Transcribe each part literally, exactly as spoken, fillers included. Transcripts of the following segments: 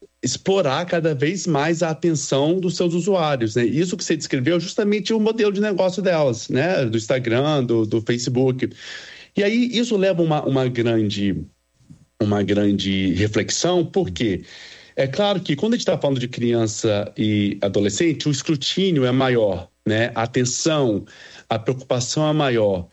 explorar cada vez mais a atenção dos seus usuários, né? Isso que você descreveu é justamente o modelo de negócio delas, né? Do Instagram, do, do Facebook. E aí isso leva uma, uma, grande, uma grande reflexão, porque é claro que quando a gente está falando de criança e adolescente, o escrutínio é maior, né? A atenção, a preocupação é maior.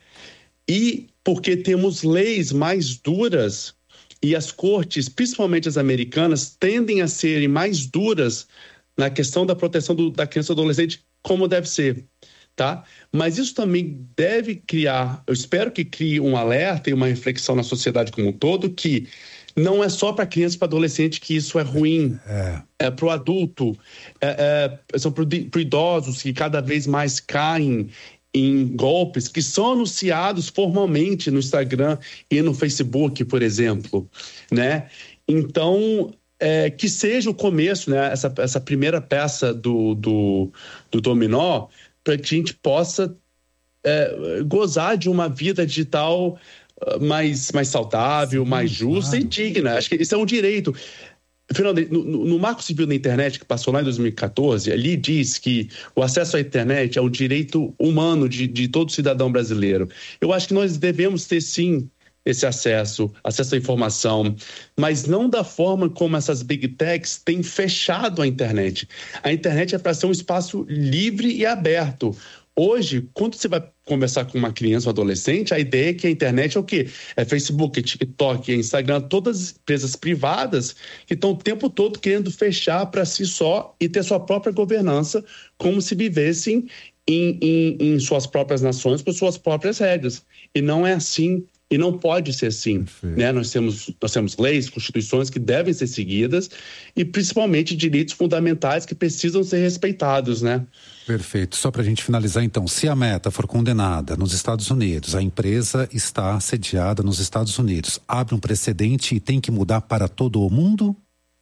E porque temos leis mais duras e as cortes, principalmente as americanas, tendem a serem mais duras na questão da proteção do, da criança e do adolescente, como deve ser, tá? Mas isso também deve criar, eu espero que crie um alerta e uma reflexão na sociedade como um todo, que não é só para criança e para adolescente que isso é ruim, é, é para o adulto, é, é, são para os idosos que cada vez mais caem em golpes que são anunciados formalmente no Instagram e no Facebook, por exemplo, né? Então, é, que seja o começo, né? Essa, essa primeira peça do, do, do dominó, para que a gente possa é, gozar de uma vida digital mais, mais saudável, sim, mais justa, claro, e digna. Acho que isso é um direito. Fernando, no, no Marco Civil da Internet, que passou lá em dois mil e quatorze, ali diz que o acesso à internet é um direito humano de, de todo cidadão brasileiro. Eu acho que nós devemos ter, sim, esse acesso, acesso à informação, mas não da forma como essas big techs têm fechado a internet. A internet é para ser um espaço livre e aberto. Hoje, quando você vai conversar com uma criança ou adolescente, a ideia é que a internet é o quê? É Facebook, é TikTok, é Instagram, todas as empresas privadas que estão o tempo todo querendo fechar para si só e ter sua própria governança, como se vivessem em, em, em suas próprias nações, por suas próprias regras. E não é assim. E não pode ser assim, né? Nós temos, nós temos leis, constituições que devem ser seguidas e principalmente direitos fundamentais que precisam ser respeitados, né? Perfeito. Só para a gente finalizar então, se a Meta for condenada nos Estados Unidos, a empresa está sediada nos Estados Unidos, abre um precedente e tem que mudar para todo o mundo?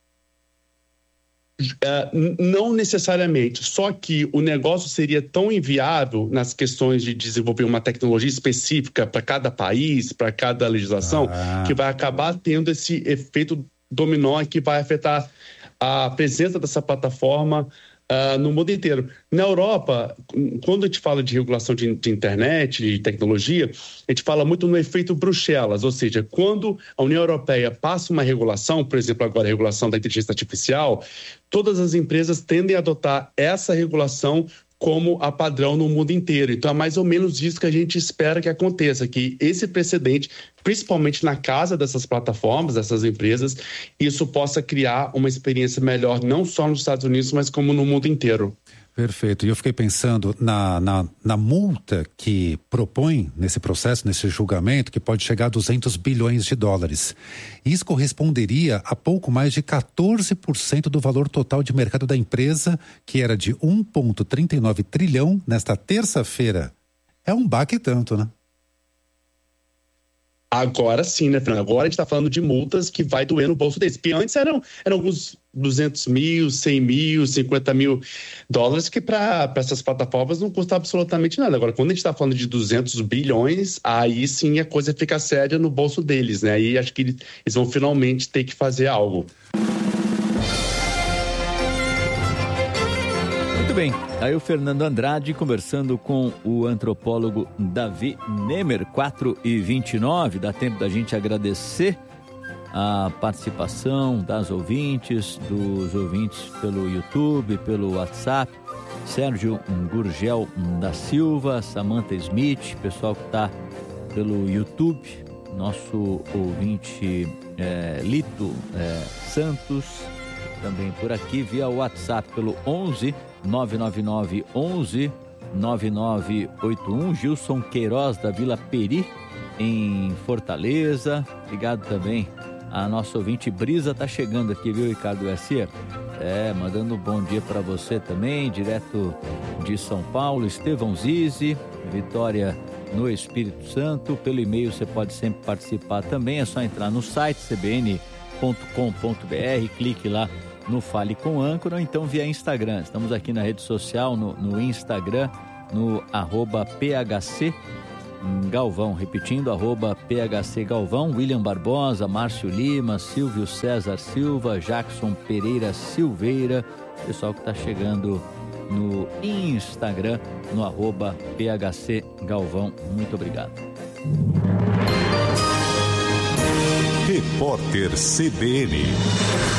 Uh, não necessariamente, só que o negócio seria tão inviável nas questões de desenvolver uma tecnologia específica para cada país, para cada legislação, ah. que vai acabar tendo esse efeito dominó que vai afetar a presença dessa plataforma Uh, no mundo inteiro. Na Europa, quando a gente fala de regulação de, de internet, de tecnologia, a gente fala muito no efeito Bruxelas, ou seja, quando a União Europeia passa uma regulação, por exemplo, agora a regulação da inteligência artificial, todas as empresas tendem a adotar essa regulação como a padrão no mundo inteiro. Então é mais ou menos isso que a gente espera que aconteça, que esse precedente, principalmente na casa dessas plataformas, dessas empresas, isso possa criar uma experiência melhor, não só nos Estados Unidos, mas como no mundo inteiro. Perfeito. E eu fiquei pensando na, na, na multa que propõe nesse processo, nesse julgamento, que pode chegar a duzentos bilhões de dólares. Isso corresponderia a pouco mais de quatorze por cento do valor total de mercado da empresa, que era de um vírgula trinta e nove trilhão nesta terça-feira. É um baque tanto, né? Agora sim, né, Fernando? Agora a gente está falando de multas que vai doer no bolso deles. Porque antes eram, eram alguns duzentos mil, cem mil, cinquenta mil dólares, que para essas plataformas não custa absolutamente nada. Agora, quando a gente está falando de duzentos bilhões, aí sim a coisa fica séria no bolso deles, né? Aí acho que eles vão finalmente ter que fazer algo. Muito bem, aí o Fernando Andrade conversando com o antropólogo Davi Nemer, quatro e vinte e nove, dá tempo da gente agradecer a participação das ouvintes, dos ouvintes pelo YouTube, pelo WhatsApp, Sérgio Gurgel da Silva, Samantha Smith, pessoal que está pelo YouTube, nosso ouvinte é, Lito é, Santos, também por aqui via WhatsApp pelo onze nove nove nove onze nove nove oito um, Gilson Queiroz da Vila Peri em Fortaleza, obrigado também a nossa ouvinte Brisa, tá chegando aqui, viu, Ricardo Garcia? É, mandando um bom dia para você também, direto de São Paulo, Estevão Zizi, Vitória no Espírito Santo, pelo e-mail você pode sempre participar também, é só entrar no site c b n ponto com ponto b r, clique lá no Fale com Âncora, ou então via Instagram. Estamos aqui na rede social, no, no Instagram, no arroba phc Galvão, repetindo, arroba P H C Galvão, William Barbosa, Márcio Lima, Silvio César Silva, Jackson Pereira Silveira, pessoal que está chegando no Instagram, no arroba P H C Galvão. Muito obrigado. Repórter C B N.